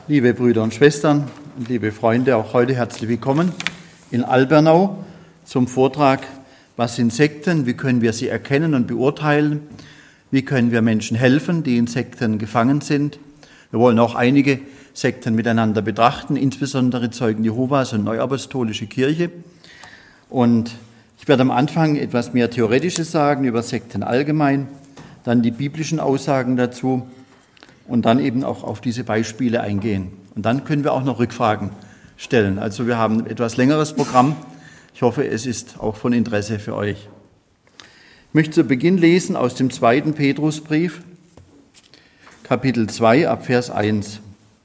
Liebe Brüder und Schwestern und liebe Freunde, auch heute herzlich willkommen in Albernau zum Vortrag Was sind Sekten, wie können wir sie erkennen und beurteilen, wie können wir Menschen helfen, die in Sekten gefangen sind. Wir wollen auch einige Sekten miteinander betrachten, insbesondere Zeugen Jehovas und Neuapostolische Kirche. Und ich werde am Anfang etwas mehr Theoretisches sagen über Sekten allgemein, dann die biblischen Aussagen dazu und dann eben auch auf diese Beispiele eingehen. Und dann können wir auch noch Rückfragen stellen. Also wir haben ein etwas längeres Programm. Ich hoffe, es ist auch von Interesse für euch. Ich möchte zu Beginn lesen aus dem 2. Petrusbrief, Kapitel 2, ab Vers 1.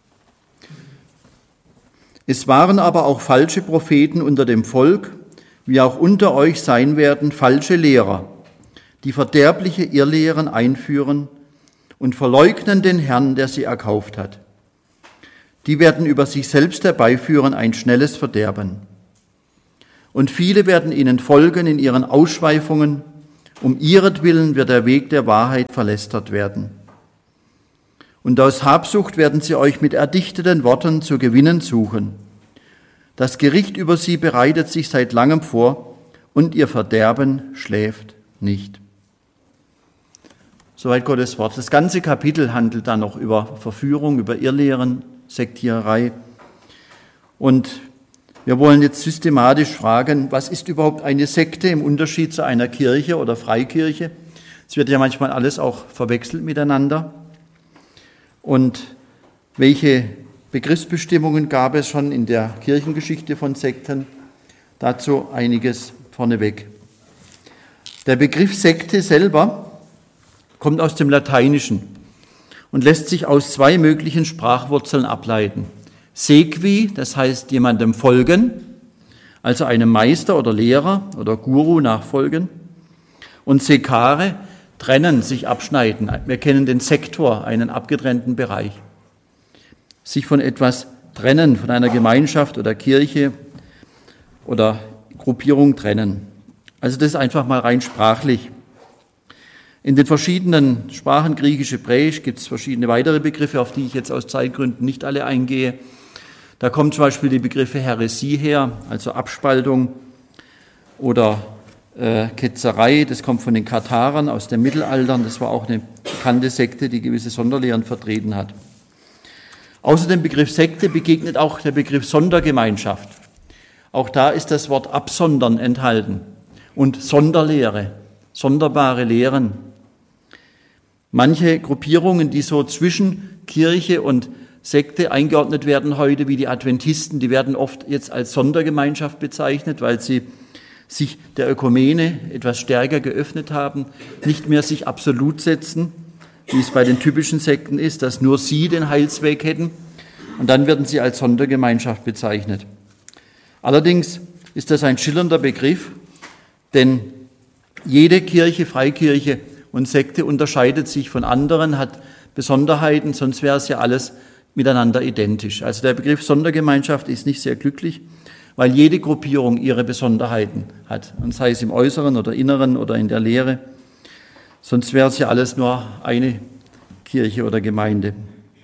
Es waren aber auch falsche Propheten unter dem Volk, wie auch unter euch sein werden falsche Lehrer, die verderbliche Irrlehren einführen und verleugnen den Herrn, der sie erkauft hat. Die werden über sich selbst herbeiführen ein schnelles Verderben. Und viele werden ihnen folgen in ihren Ausschweifungen, um ihretwillen wird der Weg der Wahrheit verlästert werden. Und aus Habsucht werden sie euch mit erdichteten Worten zu gewinnen suchen. Das Gericht über sie bereitet sich seit langem vor und ihr Verderben schläft nicht. Soweit Gottes Wort. Das ganze Kapitel handelt dann noch über Verführung, über Irrlehren, Sektiererei. Und wir wollen jetzt systematisch fragen, was ist überhaupt eine Sekte im Unterschied zu einer Kirche oder Freikirche? Es wird ja manchmal alles auch verwechselt miteinander. Und welche Begriffsbestimmungen gab es schon in der Kirchengeschichte von Sekten? Dazu einiges vorneweg. Der Begriff Sekte selber kommt aus dem Lateinischen und lässt sich aus zwei möglichen Sprachwurzeln ableiten. Sequi, das heißt jemandem folgen, also einem Meister oder Lehrer oder Guru nachfolgen. Und secare, trennen, sich abschneiden. Wir kennen den Sektor, einen abgetrennten Bereich. Sich von etwas trennen, von einer Gemeinschaft oder Kirche oder Gruppierung trennen. Also das ist einfach mal rein sprachlich. In den verschiedenen Sprachen, Griechisch, Hebräisch, gibt es verschiedene weitere Begriffe, auf die ich jetzt aus Zeitgründen nicht alle eingehe. Da kommen zum Beispiel die Begriffe Häresie her, also Abspaltung, oder Ketzerei, das kommt von den Katharern aus dem Mittelalter. Das war auch eine bekannte Sekte, die gewisse Sonderlehren vertreten hat. Außer dem Begriff Sekte begegnet auch der Begriff Sondergemeinschaft. Auch da ist das Wort absondern enthalten und Sonderlehre, sonderbare Lehren. Manche Gruppierungen, die so zwischen Kirche und Sekte eingeordnet werden heute, wie die Adventisten, die werden oft jetzt als Sondergemeinschaft bezeichnet, weil sie sich der Ökumene etwas stärker geöffnet haben, nicht mehr sich absolut setzen, wie es bei den typischen Sekten ist, dass nur sie den Heilsweg hätten, und dann werden sie als Sondergemeinschaft bezeichnet. Allerdings ist das ein schillernder Begriff, denn jede Kirche, Freikirche und Sekte unterscheidet sich von anderen, hat Besonderheiten, sonst wäre es ja alles miteinander identisch. Also der Begriff Sondergemeinschaft ist nicht sehr glücklich, weil jede Gruppierung ihre Besonderheiten hat, und sei es im Äußeren oder Inneren oder in der Lehre. Sonst wäre es ja alles nur eine Kirche oder Gemeinde.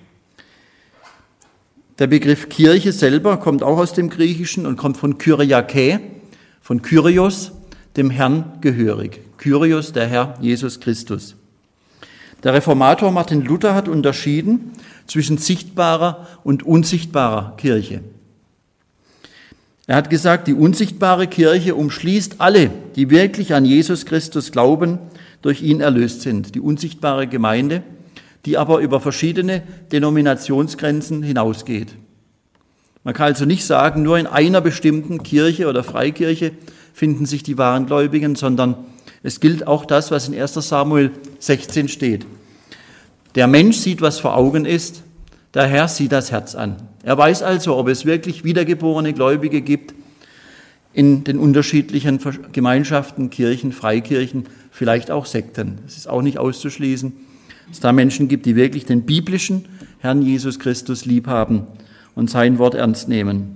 Der Begriff Kirche selber kommt auch aus dem Griechischen und kommt von Kyriake, von Kyrios, dem Herrn gehörig. Kyrios, der Herr Jesus Christus. Der Reformator Martin Luther hat unterschieden zwischen sichtbarer und unsichtbarer Kirche. Er hat gesagt, die unsichtbare Kirche umschließt alle, die wirklich an Jesus Christus glauben, durch ihn erlöst sind. Die unsichtbare Gemeinde, die aber über verschiedene Denominationsgrenzen hinausgeht. Man kann also nicht sagen, nur in einer bestimmten Kirche oder Freikirche finden sich die wahren Gläubigen, sondern es gilt auch das, was in 1. Samuel 16 steht. Der Mensch sieht, was vor Augen ist, der Herr sieht das Herz an. Er weiß also, ob es wirklich wiedergeborene Gläubige gibt in den unterschiedlichen Gemeinschaften, Kirchen, Freikirchen, vielleicht auch Sekten. Es ist auch nicht auszuschließen, dass es da Menschen gibt, die wirklich den biblischen Herrn Jesus Christus lieb haben und sein Wort ernst nehmen.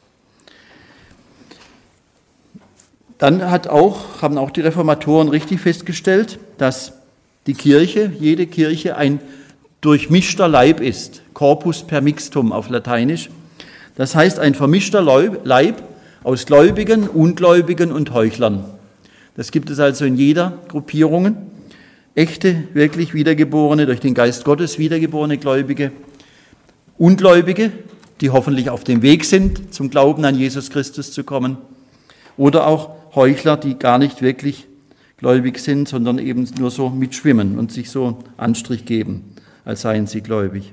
Dann haben auch die Reformatoren richtig festgestellt, dass die Kirche, jede Kirche ein durchmischter Leib ist. Corpus per mixtum auf Lateinisch. Das heißt, ein vermischter Leib aus Gläubigen, Ungläubigen und Heuchlern. Das gibt es also in jeder Gruppierung. Echte, wirklich wiedergeborene, durch den Geist Gottes wiedergeborene Gläubige, Ungläubige, die hoffentlich auf dem Weg sind, zum Glauben an Jesus Christus zu kommen, oder auch Heuchler, die gar nicht wirklich gläubig sind, sondern eben nur so mitschwimmen und sich so Anstrich geben, als seien sie gläubig.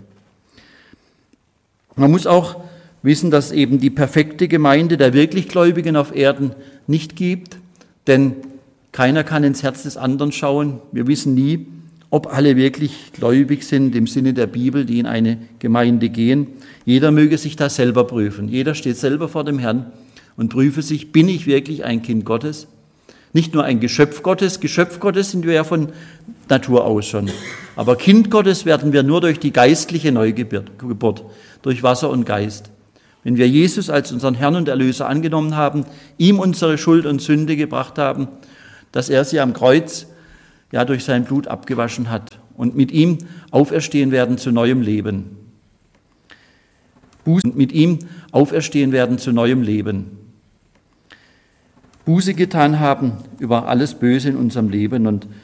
Man muss auch wissen, dass eben die perfekte Gemeinde der wirklich Gläubigen auf Erden nicht gibt, denn keiner kann ins Herz des anderen schauen. Wir wissen nie, ob alle wirklich gläubig sind im Sinne der Bibel, die in eine Gemeinde gehen. Jeder möge sich da selber prüfen. Jeder steht selber vor dem Herrn und prüfe sich, bin ich wirklich ein Kind Gottes? Nicht nur ein Geschöpf Gottes sind wir ja von Natur aus schon. Aber Kind Gottes werden wir nur durch die geistliche Neugeburt, durch Wasser und Geist. Wenn wir Jesus als unseren Herrn und Erlöser angenommen haben, ihm unsere Schuld und Sünde gebracht haben, dass er sie am Kreuz ja durch sein Blut abgewaschen hat und mit ihm auferstehen werden zu neuem Leben. Buße getan haben über alles Böse in unserem Leben und